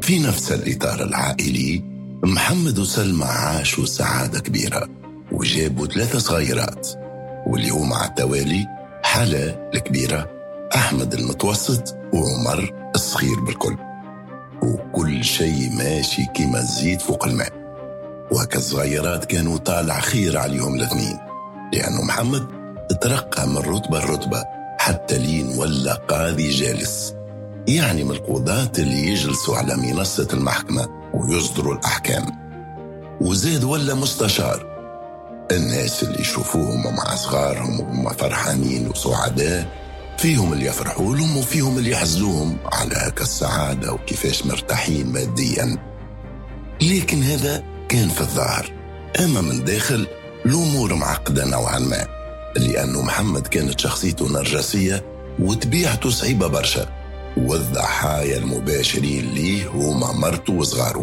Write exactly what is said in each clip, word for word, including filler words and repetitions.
في نفس الإطار العائلي، محمد وسلمى عاشوا سعادة كبيرة وجابوا ثلاثة صغيرات، واللي هو مع التوالي حلا الكبيرة، أحمد المتوسط، وعمر الصغير بالكل. وكل شيء ماشي كما الزيت فوق الماء، وكالصغيرات كانوا طالع خير عليهم الاثنين، لأنه محمد ترقى من رتبة لرتبة حتى لين ولا قاضي جالس، يعني من القضاة اللي يجلسوا على منصة المحكمة ويصدروا الأحكام. وزاد ولا مستشار، الناس اللي يشوفوهم مع صغارهم وهم فرحانين وسعداء، فيهم اللي يفرحوا لهم وفيهم اللي يحزنوهم على هكا السعادة وكيفاش مرتاحين ماديا. لكن هذا كان في الظاهر، أما من داخل الأمور معقدة نوعا ما، لأنه محمد كانت شخصيته نرجسية وطبيعته صعيبة برشا، والضحايا المباشرين ليه هما مرته وصغاره.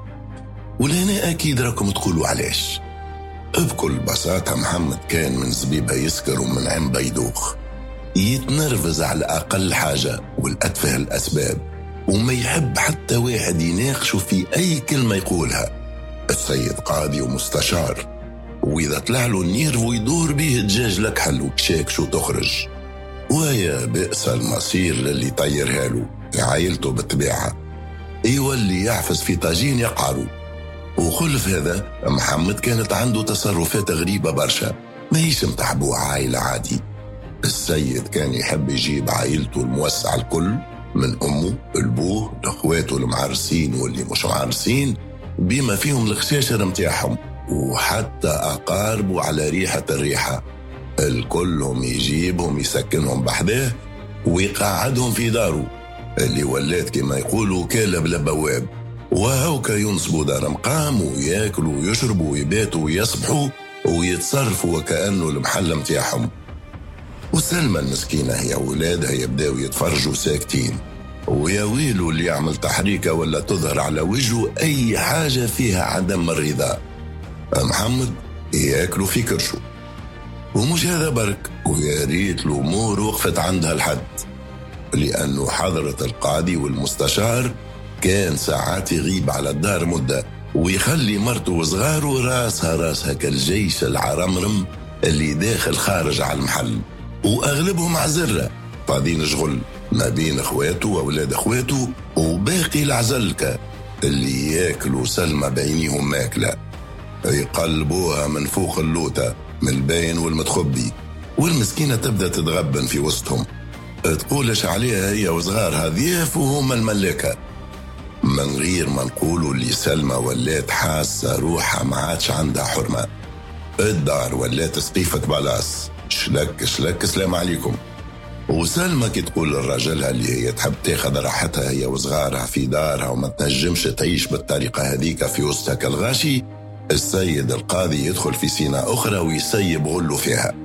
ولهنا أكيد راكم تقولوا علاش. بكل بساطة محمد كان من زبيبة يسكر ومن عم بيدوخ، يتنرفز على أقل حاجة والأتفه الأسباب، وما يحب حتى واحد يناقشه في أي كلمة يقولها. السيد قاضي ومستشار، وإذا طلع له النيرف ويدور به الدجاج لك حل وكشاك شو تخرج. ويا بئس المصير للي طيرها له عائلته بالطبيعة، يولي يحفز في طاجين يقعروا. وخلف هذا محمد كانت عنده تصرفات غريبة برشا، ما يسم تحبوه عائلة عادي. السيد كان يحب يجيب عائلته الموسع الكل، من أمه البوه لأخواته المعرسين واللي مش معرسين، بما فيهم الخشاشر متاعهم، وحتى أقاربه على ريحة الريحة، الكلهم يجيبهم يسكنهم بحذاه ويقعدهم في داره اللي ولات كما يقولوا كالب لبواب. وهوكا ينصبوا دار مقام وياكلوا ويشربوا ويباتوا ويصبحوا ويتصرفوا وكأنه المحل متاعهم. وسلمى المسكينة هي أولادها يبداوا يتفرجوا ساكتين، ويا ويلو اللي يعمل تحريكة ولا تظهر على وجهه أي حاجة فيها عدم الرضا. محمد ياكلوا في كرشه. ومش هذا برك، ويا ريت الأمور وقفت عندها الحد، لأنه حضرة القاضي والمستشار كان ساعات يغيب على الدار مدة ويخلي مرته وصغاره راسها راسها كالجيش العرمرم اللي داخل خارج على المحل، وأغلبهم عزرة فاضين شغل ما بين اخواته واولاد اخواته، وباقي العزلكة اللي ياكلوا سلمى بعينيهم ماكلة، يقلبوها من فوق اللوتة من الباين والمتخبي، والمسكينة تبدأ تتغبن في وسطهم، تقولش عليها هي وصغارها ضياف وهم الملكة. من غير ما نقولوا اللي سلمى ولات حاسة روحها ما عادش عندها حرمة، الدار ولات سقيفة بلاص، شلك شلك سلام عليكم. وسلمى كي تقول للرجلها اللي هي تحب تاخذ راحتها هي وصغارها في دارها وما تنجمش تعيش بالطريقة هذيك في وسطها كالغاشي، السيد القاضي يدخل في سينة أخرى ويسيب غله فيها.